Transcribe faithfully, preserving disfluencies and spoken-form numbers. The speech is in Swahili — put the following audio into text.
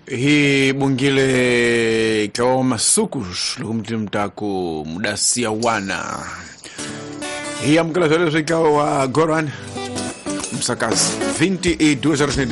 Hii bungile ikawa masukus lukumti mtaku mudasia wana. Hii amkala sole ikawa wa Goran Msakas vinte e duas horas